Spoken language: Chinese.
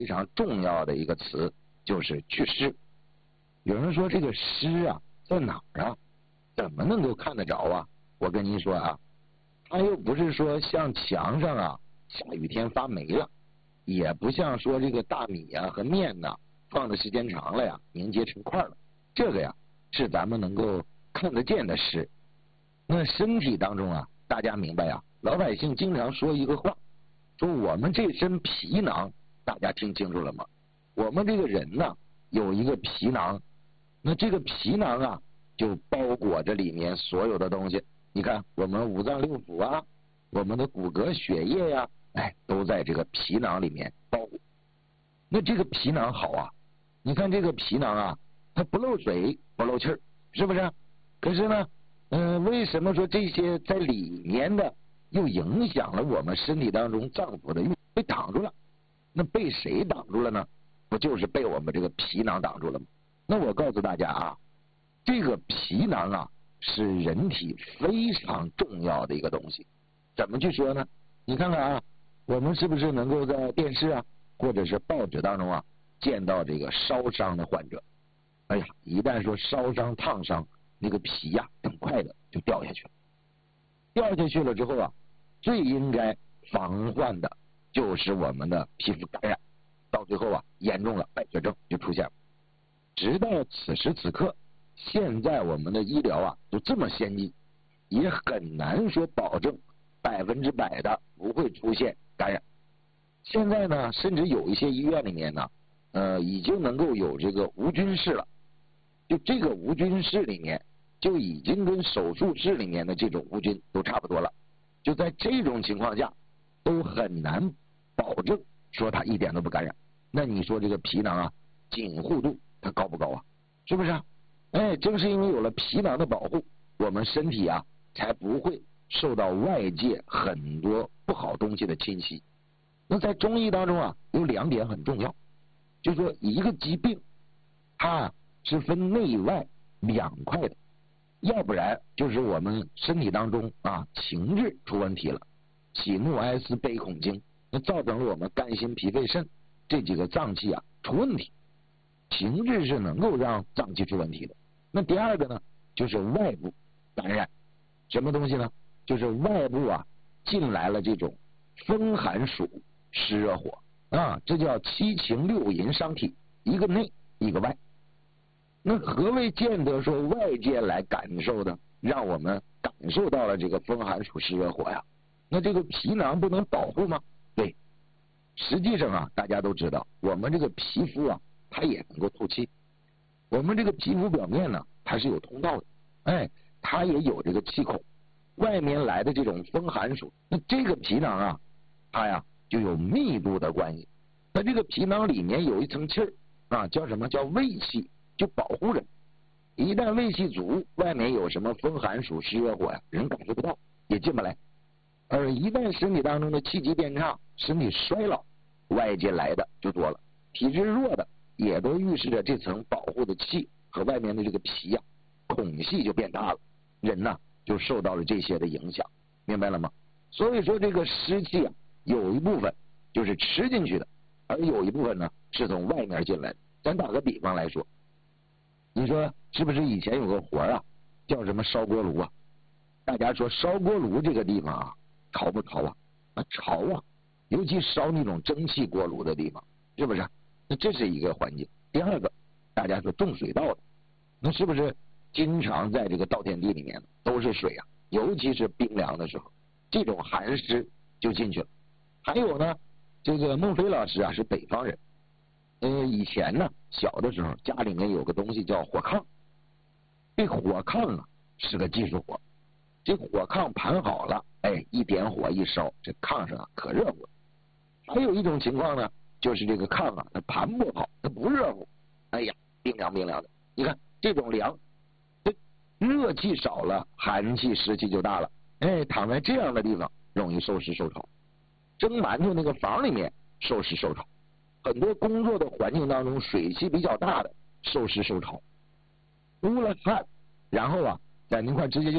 非常重要的一个词就是祛湿。有人说这个湿啊在哪儿啊？怎么能够看得着啊？我跟您说啊，它又不是说像墙上啊下雨天发霉了，也不像说这个大米啊和面呐放的时间长了呀凝结成块了。这个呀是咱们能够看得见的湿。那身体当中啊，大家明白呀，老百姓经常说一个话，说我们这身皮囊，大家听清楚了吗？我们这个人呢有一个皮囊，那这个皮囊啊就包裹着里面所有的东西。你看我们五脏六腑啊，我们的骨骼血液呀，都在这个皮囊里面包裹。那这个皮囊好啊，你看这个皮囊啊，它不漏水不漏气儿，是不是？可是呢为什么说这些在里面的又影响了我们身体当中脏腑的运被挡住了？那被谁挡住了呢？不就是被我们这个皮囊挡住了吗？那我告诉大家啊，这个皮囊啊是人体非常重要的一个东西。怎么去说呢？你看看啊，我们是不是能够在电视啊或者是报纸当中啊见到这个烧伤的患者？哎呀，一旦说烧伤烫伤，那个皮呀很快的就掉下去了。掉下去了之后啊，最应该防患的就是我们的皮肤感染，到最后啊严重了败血症就出现了。直到此时此刻，现在我们的医疗啊都这么先进，也很难说保证100%的不会出现感染。现在呢，甚至有一些医院里面呢已经能够有这个无菌室了。就这个无菌室里面就已经跟手术室里面的这种无菌都差不多了。就在这种情况下都很难保证说它一点都不感染。那你说这个皮囊啊紧护度它高不高啊？是不是啊？正是因为有了皮囊的保护，我们身体啊才不会受到外界很多不好东西的侵袭。那在中医当中啊有2点很重要，就说一个疾病它是分内外2块的，要不然就是我们身体当中啊情志出问题了，喜怒哀思悲恐惊，那造成了我们肝心脾肺肾这几个脏器啊出问题。情志是能够让脏器出问题的。那第二个呢，就是外部感染。什么东西呢？就是外部啊进来了这种风寒暑湿热火啊，这叫7情6淫伤体，一个内一个外。那何谓见得说外界来感受的，让我们感受到了这个风寒暑湿热火呀？那这个皮囊不能保护吗？对，实际上啊大家都知道，我们这个皮肤啊它也能够透气。我们这个皮肤表面呢它是有通道的，它也有这个气孔。外面来的这种风寒暑，那这个皮囊啊它呀就有密度的关系。那这个皮囊里面有一层气儿啊，叫什么？叫胃气，就保护着。一旦胃气足，外面有什么风寒暑湿热火呀，人感受不到，也进不来。而一旦身体当中的气机变差，身体衰老，外界来的就多了。体质弱的也都预示着这层保护的气和外面的这个皮呀孔隙就变大了，人呢就受到了这些的影响，明白了吗？所以说这个湿气啊有一部分就是吃进去的，而有一部分呢是从外面进来的。咱打个比方来说，你说是不是以前有个活啊叫什么烧锅炉啊？大家说烧锅炉这个地方啊潮不潮啊？潮啊，尤其烧那种蒸汽锅炉的地方，是不是？那这是一个环境。第二个，大家说种水稻的，那是不是经常在这个稻田地里面都是水啊？尤其是冰凉的时候，这种寒湿就进去了。还有呢，这个孟非老师啊是北方人，以前呢小的时候家里面有个东西叫火炕。这火炕啊是个技术活，这火炕盘好了，一点火一烧，这炕上啊可热乎了。还有一种情况呢，就是这个炕啊它盘不好，它不热乎，冰凉冰凉的。你看这种凉，这热气少了，寒气湿气就大了。躺在这样的地方容易受湿受潮。蒸馒头那个房里面受湿受潮，很多工作的环境当中水气比较大的受湿受潮，出了汗，然后啊在那块直接就